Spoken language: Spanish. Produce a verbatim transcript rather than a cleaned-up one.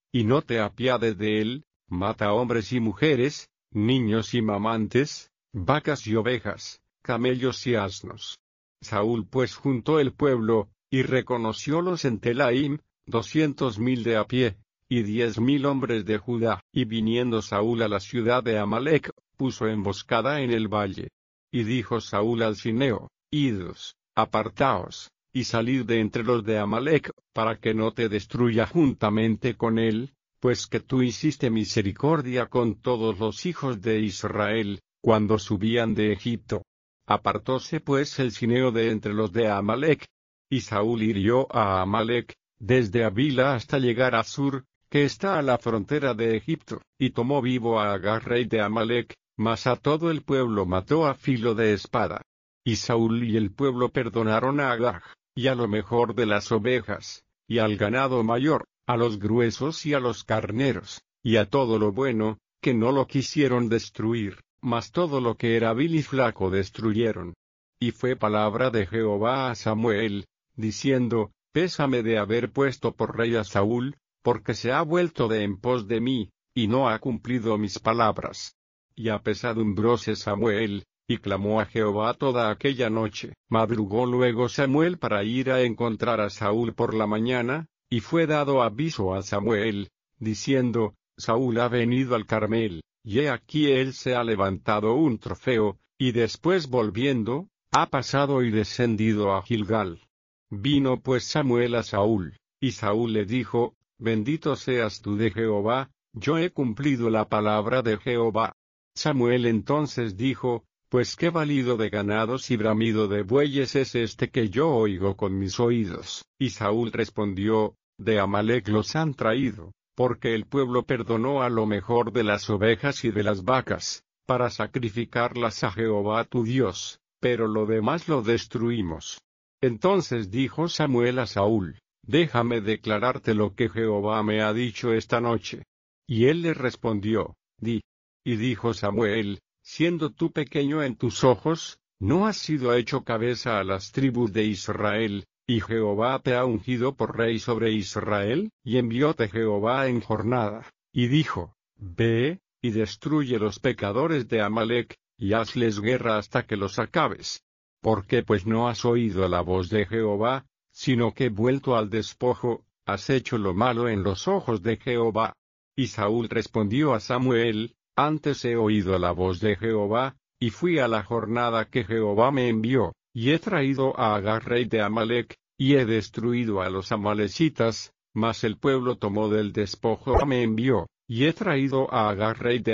y no te apiades de él, mata hombres y mujeres, niños y mamantes, vacas y ovejas, camellos y asnos. Saúl pues juntó el pueblo, y reconociólos en Telaim, doscientos mil de a pie, y diez mil hombres de Judá. Y viniendo Saúl a la ciudad de Amalec, puso emboscada en el valle. Y dijo Saúl al cineo: Idos, apartaos, y salid de entre los de Amalec, para que no te destruya juntamente con él, pues que tú hiciste misericordia con todos los hijos de Israel, cuando subían de Egipto. Apartóse pues el cineo de entre los de Amalec, y Saúl hirió a Amalec, desde Avila hasta llegar a Sur, que está a la frontera de Egipto, y tomó vivo a Agag rey de Amalec, mas a todo el pueblo mató a filo de espada. Y Saúl y el pueblo perdonaron a Agag, y a lo mejor de las ovejas, y al ganado mayor, a los gruesos y a los carneros, y a todo lo bueno, que no lo quisieron destruir, mas todo lo que era vil y flaco destruyeron. Y fue palabra de Jehová a Samuel, diciendo: Pésame de haber puesto por rey a Saúl, porque se ha vuelto de en pos de mí, y no ha cumplido mis palabras. Y apesadumbróse Samuel, y clamó a Jehová toda aquella noche. Madrugó luego Samuel para ir a encontrar a Saúl por la mañana, y fue dado aviso a Samuel, diciendo: Saúl ha venido al Carmel, y he aquí él se ha levantado un trofeo, y después volviendo, ha pasado y descendido a Gilgal. Vino pues Samuel a Saúl, y Saúl le dijo: Bendito seas tú de Jehová, yo he cumplido la palabra de Jehová. Samuel entonces dijo: Pues qué balido de ganados y bramido de bueyes es este que yo oigo con mis oídos. Y Saúl respondió: De Amalec los han traído, porque el pueblo perdonó a lo mejor de las ovejas y de las vacas, para sacrificarlas a Jehová tu Dios, pero lo demás lo destruimos. Entonces dijo Samuel a Saúl: Déjame declararte lo que Jehová me ha dicho esta noche. Y él le respondió: Di. Y dijo Samuel: Siendo tú pequeño en tus ojos, no has sido hecho cabeza a las tribus de Israel, y Jehová te ha ungido por rey sobre Israel. Y envióte Jehová en jornada, y dijo: Ve, y destruye los pecadores de Amalec, y hazles guerra hasta que los acabes. ¿Por qué pues no has oído la voz de Jehová, sino que vuelto al despojo, has hecho lo malo en los ojos de Jehová? Y Saúl respondió a Samuel: Antes he oído la voz de Jehová, y fui a la jornada que Jehová me envió, y he traído a Agag rey de Amalec, y he destruido a los amalecitas, mas el pueblo tomó del despojo que me envió, y he traído a Agag rey de